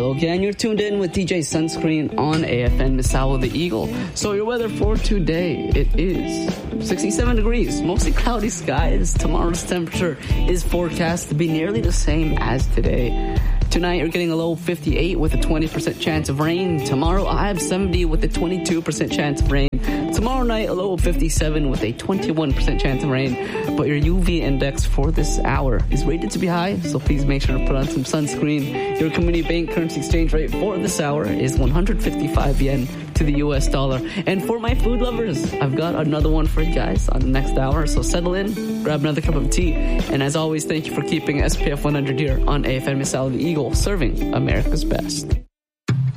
Hello again, you're tuned in with DJ Sunscreen on AFN Misawa the Eagle. So your weather for today, it is 67 degrees, mostly cloudy skies. Tomorrow's temperature is forecast to be nearly the same as today. Tonight, you're getting a low 58 with a 20% chance of rain. Tomorrow, I have 70 with a 22% chance of rain. Tomorrow night, a low of 57 with a 21% chance of rain. But your UV index for this hour is rated to be high, so please make sure to put on some sunscreen. Your community bank currency exchange rate for this hour is 155 yen to the US dollar. And for my food lovers, I've got another one for you guys on the next hour. So settle in, grab another cup of tea. And as always, thank you for keeping SPF 100 here on AFN Misawa the Eagle, serving America's best.